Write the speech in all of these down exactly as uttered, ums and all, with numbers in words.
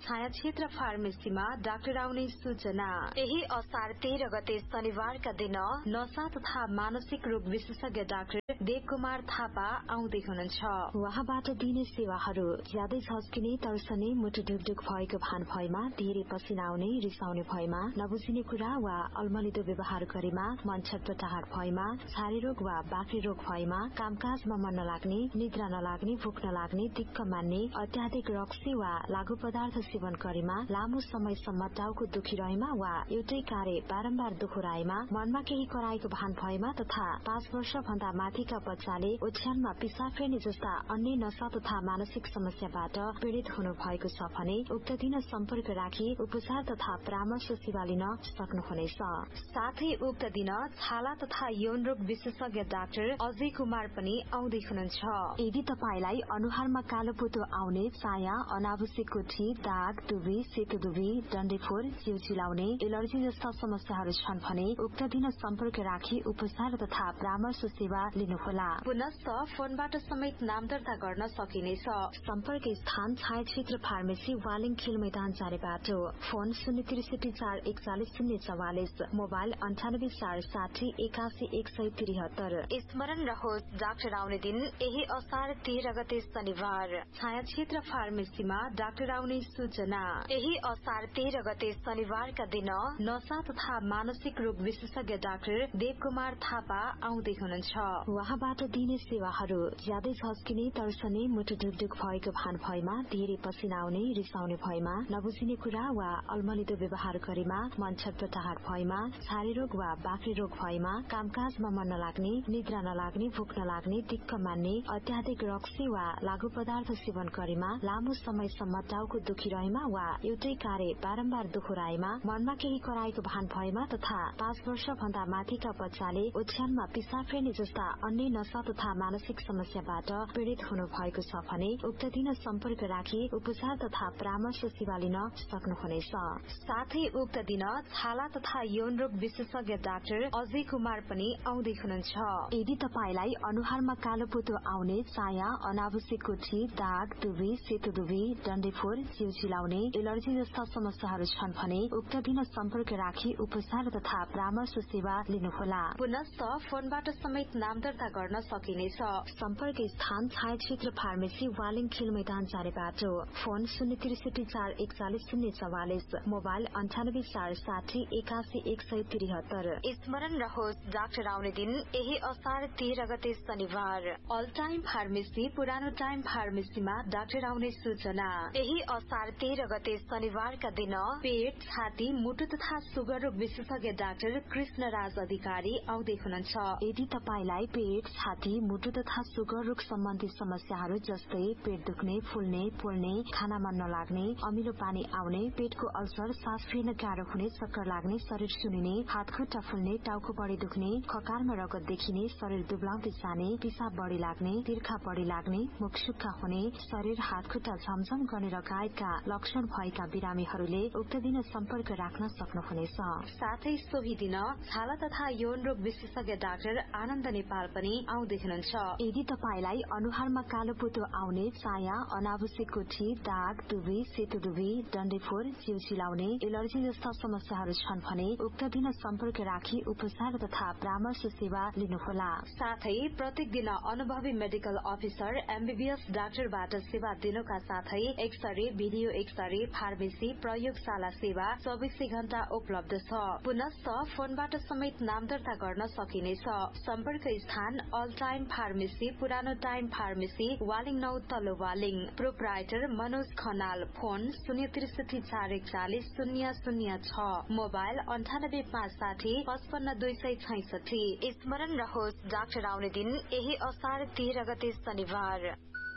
छाया क्षेत्र फार्मेसीमा डाक्टर आउने सूचना। यही असार तेह्र गते शनिबारका दिन नशा तथा मानसिक रोग विशेषज्ञ डाक्टर देव कुमार थापा आउँदै हुनुहुन्छ। उहाँबाट दिने सेवाहरू ज्यादै झस्किने, तर्सने, मुटु ढुकढुक भएको भान भएमा, धेरै पसिना आउने, रिसाउने भएमा, नबुझिने कुरा वा अल्मलिदो व्यवहार गरेमा, मन छटपटाहट भएमा, छारे रोग वा बाक्रे रोग भएमा, कामकाजमा मन नलाग्ने, निद्रा नलाग्ने, भूख नलाग्ने, दिक्क मान्ने, अत्याधिक रक्सी वा लागू पदार्थ सेवन गरेमा, लामो समयसम्म टाउको दुखिरहेमा वा एउटै कार्य बारम्बार दोहोऱ्याएमा, मनमा केही कराएको भान भएमा तथा पाँच वर्ष भन्दा माथिका बच्चाले ओछ्यानमा पिसाब फेर्ने जस्ता अन्य नशा तथा मानसिक समस्याबाट पीड़ित हुनु भएको छ भने उक्त दिन सम्पर्क राखी उपचार तथा परामर्श सेवा लिन सक्नुहुनेछ। साथै उक्त दिन छाला तथा यौन रोग विशेषज्ञ डाक्टर अजय कुमार पनि आउँदै हुनुहुन्छ। यदि तपाईलाई अनुहारमा कालोपोतो आउने, चाया, अनावश्यक गुठी, दाग, दुबी, सेतो दुबी, डन्डेफोर, जिउ चिलाउने, एलर्जी जस्ता समस्याहरू छन् भने उक्त दिन सम्पर्क राखी उपचार तथा परामर्श सेवा लिनुहोला। पुनश्च फोनबाट समेत नाम दर्ता गर्न सकिनेछ। सम्पर्क स्थान छाया क्षेत्र फार्मेसी, वालिङ खेल मैदान जाने बाटो। फोन शून्य त्रिसठी चार एकचालिस शून्य चौवालिस, मोबाइल अन्ठानब्बे चार साठी एकासी एक सय त्रिहत्तर। स्मरण रहोस्, डाक्टर आउने दिन यही असार तेह्र गते शनिबार। छाया क्षेत्र फार्मेसीमा डाक्टर आउने सूचना। यही असार तेह्र गते शनिबारका दिन नशा तथा मानसिक रोग विशेषज्ञ डाक्टर देव कुमार थापा आउँदै हुनुहुन्छ। उहाँबाट दिने सेवाहरू ज्यादै झस्किने, तर्सने, मुटु ढुकढुक भएको भान भएमा, धेरै पसिना आउने, रिसाउने भएमा, नबुझिने कुरा वा अल्मलिदो व्यवहार गरेमा, मन छटपटाहट भएमा, छारे रोग वा बाक्रे रोग भएमा, कामकाजमा मन नलाग्ने, निद्रा नलाग्ने, भूख नलाग्ने, दिक्क मान्ने, अत्याधिक रक्सी वा लागू पदार्थ सेवन गरेमा, लामो समयसम्म टाउको दुखिरहेमा वा एउटै कार्य बारम्बार दोहोऱ्याएमा, मनमा केही कराएको भान भएमा तथा पाँच वर्ष भन्दा माथिका बच्चाले ओछ्यानमा पिसाब फेर्ने जस्ता अन्य नशा तथा मानसिक समस्याबाट पीड़ित हुनु भएको छ भने उक्त दिन सम्पर्क राखी उपचार तथा परामर्श सेवा लिन सक्नुहुनेछ। साथै उक्त दिन छाला तथा यौन रोग विशेषज्ञ डाक्टर अजय कुमार पनि आउँदै हुनुहुन्छ। यदि तपाईलाई अनुहारमा कालोपोतो आउने, चाया, अनावश्यक गुठी, दाग, दुबी, सेतो दुबी, डन्डेफोर, जिउ चिलाउने, एलर्जी जस्ता समस्याहरू छन् भने उक्त दिन सम्पर्क राखी उपचार तथा परामर्श सेवा लिनुहोला। पुनश्च फोनबाट समेत नाम दर्ता गर्न सकिनेछ। सम्पर्क स्थान छाया क्षेत्र फार्मेसी, वालिङ खेल मैदान जाने बाटो। फोन शून्य त्रिसठी चार एकचालिस शून्य चौवालिस, मोबाइल अन्ठानब्बे चार साठी एकासी एक सय त्रिहत्तर। स्मरण रहोस्, डाक्टर आउने दिन यही असार तेह्र गते शनिबार। अल टाइम फार्मेसी, पुरानो टाइम फार्मेसीमा डाक्टर आउने सूचना। यही असार तेह्र गते शनिबारका दिन पेट, छाती, मुटु तथा सुगर रोग विशेषज्ञ डाक्टर कृष्ण राज अधिकारी आउँदै हुनुहुन्छ। यदि तपाईलाई पेट, छाती, मुटु तथा सुगर रोग सम्बन्धी समस्याहरू जस्तै पेट दुख्ने, फुल्ने, पोल्ने, खाना मन नलाग्ने, अमिलो पानी आउने, पेटको अल्सर, सास फेर्न गाह्रो हुने, चक्कर लाग्ने, शरीर सुनिने, हात खुट्टा फुल्ने, टाउको बढी दुख्ने, खकारमा रगत देखिने, शरीर दुब्लाउँदै जाने, पिसाब बढी लाग्ने, तिर्खा बढी लाग्ने, मुख सुक्खा हुने, शरीर हात खुट्टा झमझम गर्ने लगायतका लक्षण भएका बिरामीहरूले उक्त दिन सम्पर्क राख्न सक्नुहुनेछ। साथै सोही दिन छाला तथा यौन रोग विशेषज्ञ डाक्टर आनन्द नेपाल पनि आउँदै हुनुहुन्छ। यदि तपाईलाई अनुहारमा कालोपोतो आउने, चाया, अनावश्यक गुठी, दाग, दुबी, सेतो दुबी, डन्डेफोर, जिउ चिलाउने, एलर्जी जस्ता समस्याहरू छन् भने उक्त दिन सम्पर्क राखी उपचार तथा परामर्श सेवा लिनुहोला। साथै प्रत्येक दिन अनुभवी मेडिकल अफिसर एमबीबीएस डाक्टरबाट सेवा दिनुका साथै एक्सरे, भिडियो एक्सरे, फार्मेसी, प्रयोगशाला सेवा चौबिसै घण्टा उपलब्ध छ। पुनश्च फोनबाट समेत नाम दर्ता गर्न सकिनेछ। सम्पर्क स्थान अल टाइम फार्मेसी, पुरानो टाइम फार्मेसी, वालिङ नौ तल्लो वालिङ। प्रोप्राइटर मनोज खनाल। फोन शून्य त्रिसठी चार एकचालिस शून्य शून्य छ, मोबाइल अन्ठानब्बे पाँच साठी पचपन्न दुई सय छैसठी। स्मरण रहोस्, डाक्टर आउने दिन यही असार तेह्र गते शनिबार।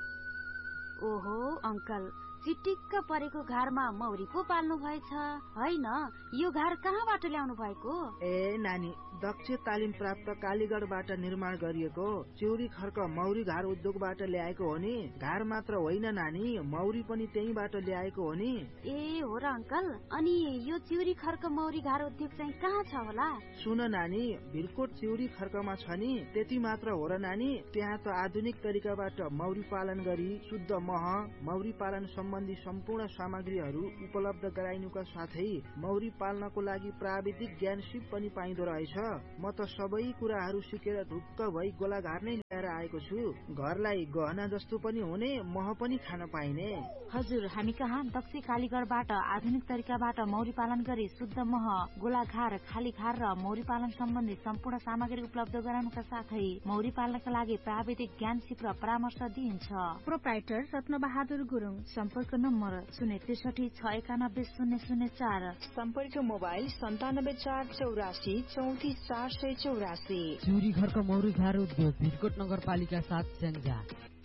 ओहो अंकल, चिटिक्क परेको घारमा मौरी पो पाल्नु भएछ हैन? यो घार कहाँबाट ल्याउनु भएको? ए नानी, दक्ष तालिम प्राप्त कालीगढबाट निर्माण गरिएको चिउरी खर्क मौरी घार उद्योगबाट ल्याएको हो नि। घार मात्र होइन नानी, मौरी पनि त्यहीबाट ल्याएको हो नि। ए हो र अंकल, अनि यो चिउरी खर्क मौरी घार उद्योग चाहिँ कहाँ छ होला? सुन नानी, भिरकोट चिउरी खर्कमा छ नि। त्यति मात्र हो र नानी, त्यहाँ त आधुनिक तरिकाबाट मौरी पालन गरी शुद्ध मह, मौरी पालन सम्बन्धी सम्पूर्ण सामग्रीहरू उपलब्ध गराइनुका साथै मौरी पाल्नको लागि प्राविधिक ज्ञान सिप पनि पाइँदो रहेछ। म त सबै कुराहरू सिकेर ढुक्क भई गोलाघार नै ल्याएर आएको छु। घरलाई गहना जस्तो पनि हुने, मह पनि खान पाइने। हजुर, हामी कहाँ दक्ष कालीगढबाट आधुनिक तरिकाबाट मौरी पालन गरी शुद्ध मह, गोलाघार, खाली खार र मौरी पालन सम्बन्धी सम्पूर्ण सामग्री उपलब्ध गराउनका साथै मौरी पाल्नका लागि प्राविधिक ज्ञान सिप र परामर्श दिइन्छ। प्रोप्राइटर रत्नबहादुर गुरुङ। सम्पर्क नम्बर शून्य त्रिसठी छ एकानब्बे शून्य शून्य चार। सम्पर्क मोबाइल सन्तानब्बे चार चौरासी चौतिस चार सय चौरासी। चिउरी घरको मौरी घर उद्योग भिरकोट नगरपालिका सात स्याङ्जा।